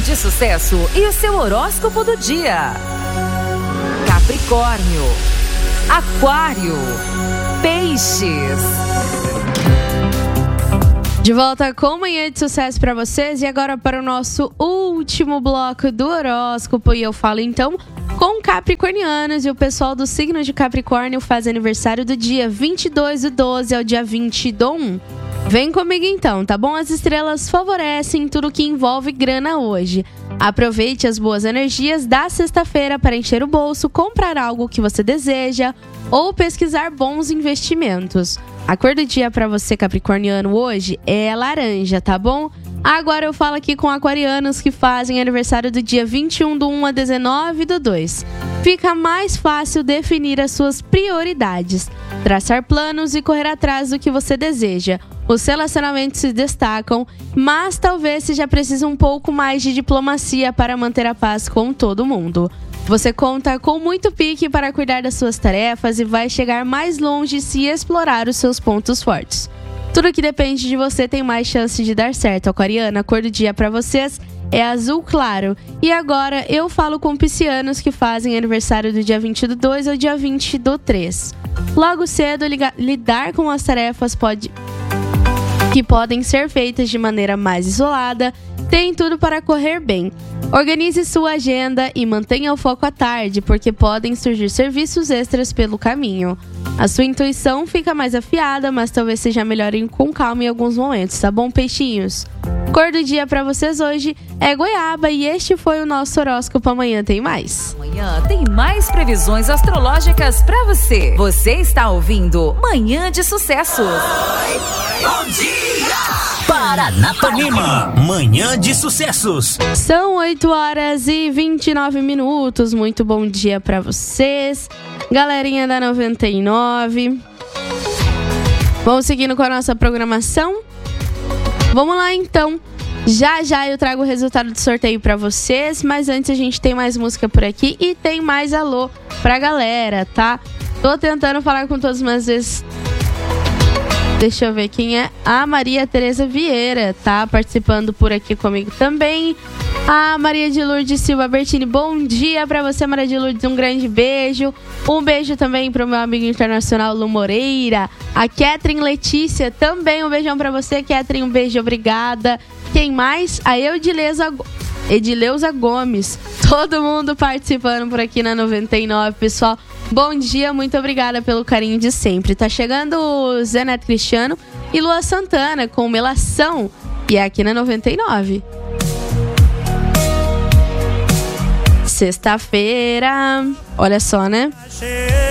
de Sucesso e o seu horóscopo do dia. Capricórnio, Aquário, Peixes. De volta com Manhã de Sucesso para vocês e agora para o nosso último bloco do horóscopo. E eu falo então com capricornianos, e o pessoal do signo de Capricórnio faz aniversário do dia 22/12 ao dia 20/1. Vem comigo então, tá bom? As estrelas favorecem tudo que envolve grana hoje. Aproveite as boas energias da sexta-feira para encher o bolso, comprar algo que você deseja ou pesquisar bons investimentos. A cor do dia para você capricorniano hoje é laranja, tá bom? Agora eu falo aqui com aquarianos que fazem aniversário do dia 21/1 a 19/2. Fica mais fácil definir as suas prioridades, traçar planos e correr atrás do que você deseja. Os relacionamentos se destacam, mas talvez seja preciso um pouco mais de diplomacia para manter a paz com todo mundo. Você conta com muito pique para cuidar das suas tarefas e vai chegar mais longe se explorar os seus pontos fortes. Tudo que depende de você tem mais chance de dar certo, aquariana. A cor do dia para vocês é azul claro. E agora eu falo com piscianos que fazem aniversário do dia 20/2 ao dia 20/3. Logo cedo, lidar com as tarefas que podem ser feitas de maneira mais isolada, tem tudo para correr bem. Organize sua agenda e mantenha o foco à tarde, porque podem surgir serviços extras pelo caminho. A sua intuição fica mais afiada, mas talvez seja melhor ir com calma em alguns momentos, tá bom, peixinhos? Cor do dia para vocês hoje é goiaba e este foi o nosso horóscopo. Amanhã tem mais. Amanhã tem mais previsões astrológicas para você. Você está ouvindo Manhã de Sucesso. Bom dia! Paranapanema, Manhã de Sucessos. São 8h29. Muito bom dia para vocês, galerinha da 99. Vamos seguindo com a nossa programação? Vamos lá então. Já eu trago o resultado do sorteio pra vocês, mas antes a gente tem mais música por aqui e tem mais alô pra galera, tá? Tô tentando falar com todos, mas às vezes... Deixa eu ver quem é. A Maria Tereza Vieira tá participando por aqui comigo também. A Maria de Lourdes Silva Bertini, bom dia pra você, Maria de Lourdes, um grande beijo. Um beijo também pro meu amigo internacional Lu Moreira. A Catherine Letícia, também um beijão pra você, Catherine, um beijo, obrigada. Quem mais? A Edileuza Gomes. Todo mundo participando por aqui na 99, pessoal. Bom dia, muito obrigada pelo carinho de sempre. Tá chegando o Zé Neto Cristiano e Lua Santana com Melação. E é aqui na 99. Sexta-feira. Olha só, né?